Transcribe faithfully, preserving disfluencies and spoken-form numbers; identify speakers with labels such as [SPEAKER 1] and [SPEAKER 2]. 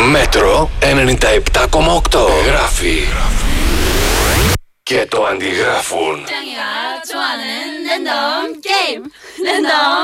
[SPEAKER 1] Μέτρο ενενήντα επτά κόμμα οκτώ. Γράφει και το αντιγράφουν.
[SPEAKER 2] 짱이가 좋아하는 랜덤 게임 랜덤